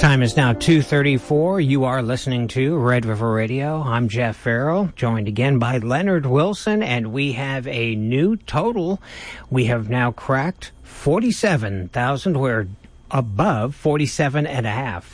Time is now 2:34. You are listening to Red River Radio. I'm Jeff Farrell, joined again by Leonard Wilson, and we have a new total. We have now cracked 47,000. We're above 47 and a half,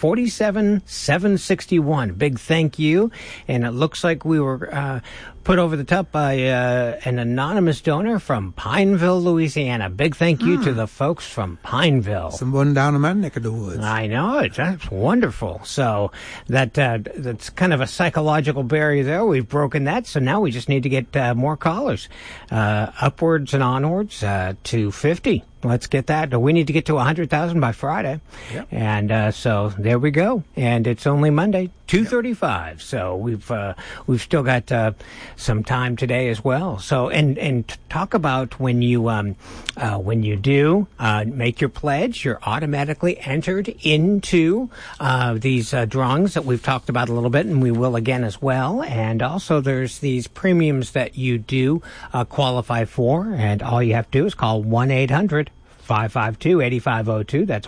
47,761. Big thank you. And it looks like we were put over the top by an anonymous donor from Pineville, Louisiana. Big thank you to the folks from Pineville. Someone down in my neck of the woods. I know. That's wonderful. So that's kind of a psychological barrier there. We've broken that. So now we just need to get more callers. Upwards and onwards to 50. Let's get that. We need to get to 100,000 by Friday. Yep. And so there we go. And it's only Monday, 2:35. Yep. So we've still got some time today as well. So and talk about when you do make your pledge, you're automatically entered into these drawings that we've talked about a little bit, and we will again as well. And also there's these premiums that you do qualify for, and all you have to do is call 1-800-552-8502. That's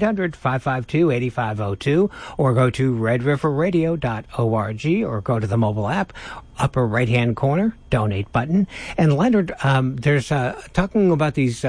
1-800-552-8502, or go to redriverradio.org, or go to the mobile app, upper right-hand corner, donate button. And Leonard, there's talking about these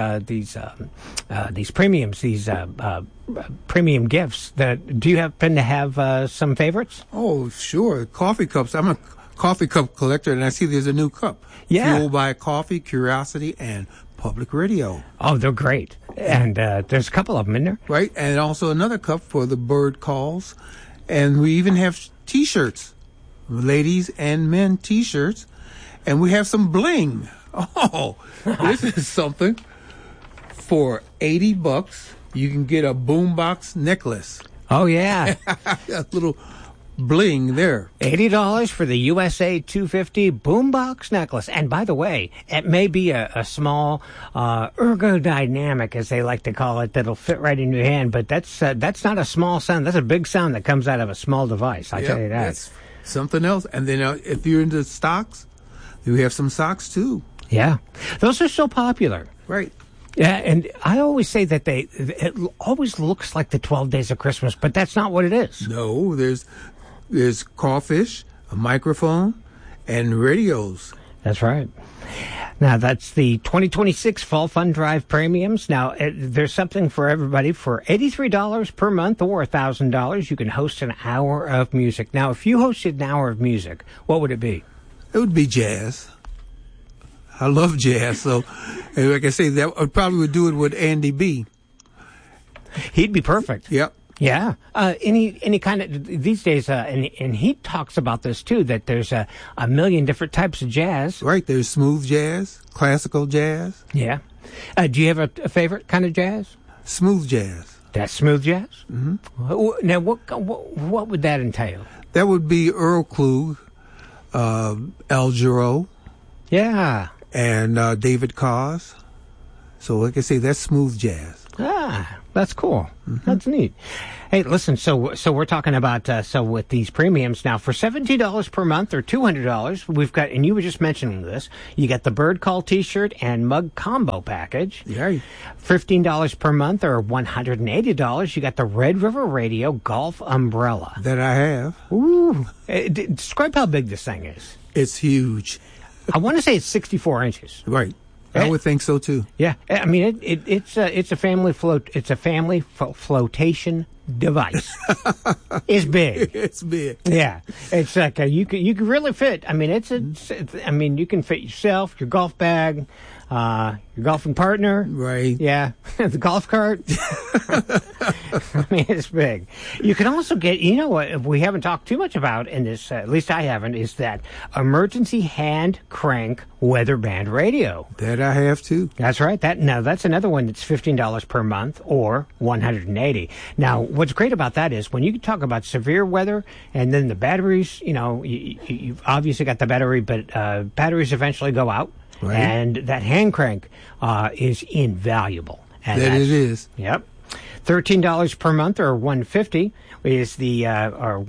premiums, these premium gifts. Do you happen to have some favorites? Oh, sure. Coffee cups. I'm a coffee cup collector, and I see there's a new cup. Yeah. Fueled by Coffee, Curiosity, and Public Radio. Oh, they're great. And there's a couple of them in there. Right, and also another cup for the bird calls. And we even have T-shirts, ladies and men T-shirts. And we have some bling. Oh, this is something. For $80, you can get a boombox necklace. Oh, yeah. A little bling there. $80 for the USA 250 boombox necklace. And by the way, it may be a small ergodynamic, as they like to call it, that'll fit right in your hand, but that's not a small sound. That's a big sound that comes out of a small device. I tell you that. That's something else. And then if you're into stocks, we have some socks too. Yeah, those are so popular. Right. Yeah, and I always say that it always looks like the 12 Days of Christmas, but that's not what it is. No, there's crawfish, a microphone, and radios. That's right. Now, that's the 2026 Fall Fund Drive premiums. Now, there's something for everybody. For $83 per month or $1,000, you can host an hour of music. Now, if you hosted an hour of music, what would it be? It would be jazz. I love jazz. So, like I say, I probably would do it with Andy B. He'd be perfect. Yep. Yeah. Any kind of, these days, and he talks about this too, that there's a million different types of jazz. Right. There's smooth jazz, classical jazz. Yeah. Do you have a favorite kind of jazz? Smooth jazz. That's smooth jazz? Mm-hmm. Now, what would that entail? That would be Earl Klug, Al Jarreau. Yeah. And David Koz. So, like I say, that's smooth jazz. Ah, that's cool. Mm-hmm. That's neat. Hey, listen, so we're talking about, so with these premiums now, for $17 per month or $200, we've got, and you were just mentioning this, you got the Bird Call T-shirt and mug combo package. Yeah. $15 per month or $180, you got the Red River Radio golf umbrella. That I have. Ooh. Describe how big this thing is. It's huge. I want to say it's 64 inches. Right. I would think so too. Yeah, I mean it's a family flotation device. It's big. It's big. Yeah, it's like you can really fit. I mean you can fit yourself, your golf bag, your golfing partner. Right. Yeah, the golf cart. I mean it's big. You can also get, you know what we haven't talked too much about in this, at least I haven't, is that emergency hand crank weather band radio. That I have too. That's right. That's another one that's $15 per month or $180. Now, what's great about that is when you talk about severe weather and then the batteries, you've obviously got the battery, but batteries eventually go out. Right. And that hand crank is invaluable. And that it is. Yep. $13 per month, or $150 is the or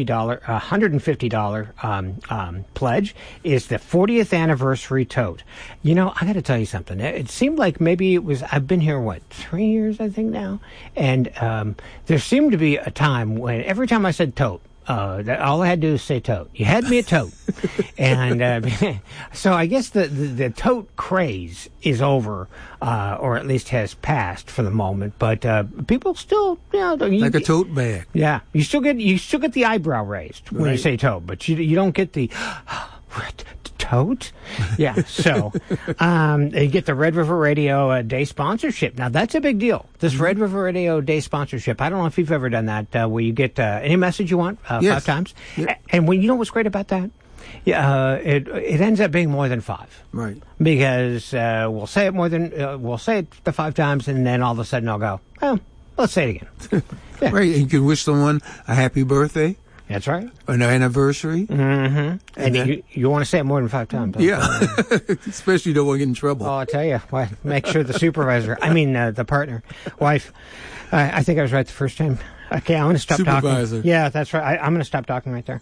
$150 pledge is the 40th anniversary tote. You know, I got to tell you something. It seemed like maybe it was. I've been here 3 years, I think now, and there seemed to be a time when every time I said tote, all I had to do was say tote. You had me a tote. And so I guess the tote craze is over, or at least has passed for the moment. But people still, like a tote bag. Yeah, you still get the eyebrow raised when you say tote, but you don't get the tote. Yeah, so you get the Red River Radio Day sponsorship. Now that's a big deal. This Red River Radio Day sponsorship. I don't know if you've ever done that, where you get any message you want 5 times. Yep. And when you know what's great about that? Yeah, it ends up being more than 5. Right. Because we'll say it we'll say it the 5 times, and then all of a sudden I'll go, well, let's say it again. Yeah. Right. And you can wish someone a happy birthday. That's right. An anniversary. Mm-hmm. And you want to say it more than 5 times. Yeah. Especially you don't want to get in trouble. Oh, I'll tell you. Well, make sure the the partner, wife, I think I was right the first time. Okay, I'm going to stop Supervisor. talking. Yeah, that's right. I'm going to stop talking right there.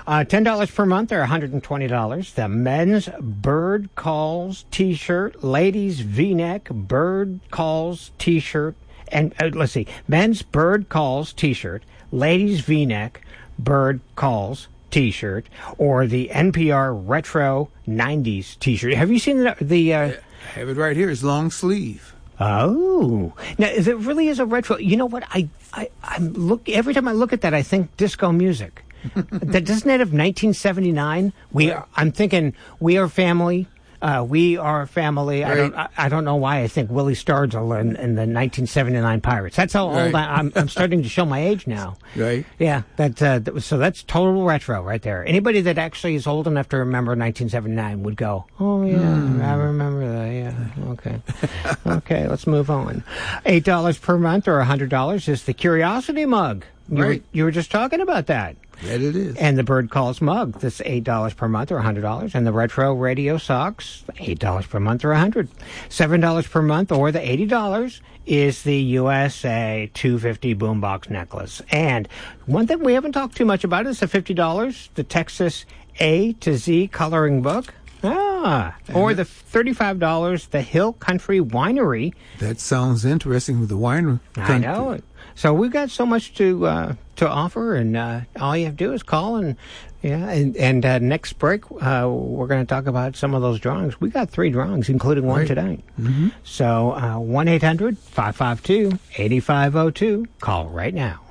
$10 per month, or $120. The men's Bird Calls T-shirt, ladies V-neck Bird Calls T-shirt, and let's see, men's Bird Calls T-shirt, ladies V-neck Bird Calls T-shirt, or the NPR Retro 90s T-shirt. Have you seen the I have it right here. It's long sleeve. Oh, now it really is a retro. You know what? I look every time I look at that, I think disco music. That doesn't that have 1979? I'm thinking We Are Family. We Are Family. Right. I don't know why I think Willie Stargell and the 1979 Pirates. That's how old I'm starting to show my age now. Right. Yeah. So that's total retro right there. Anybody that actually is old enough to remember 1979 would go, oh yeah, I remember that. Yeah. Okay. Okay. Let's move on. $8 per month, or $100 is the Curiosity mug. You were just talking about that. That it is. And the Bird Calls mug, that's $8 per month, or $100. And the Retro Radio socks, $8 per month, or $100. $7 per month, or the $80 is the USA 250 boombox necklace. And one thing we haven't talked too much about is the $50, the Texas A to Z coloring book. Or the $35, the Hill Country Winery. That sounds interesting with the winery. I know it. So we've got so much to offer, and all you have to do is call, and next break we're going to talk about some of those drawings. We got 3 drawings, including one tonight. Mm-hmm. So 1-800-552-8502. Call right now.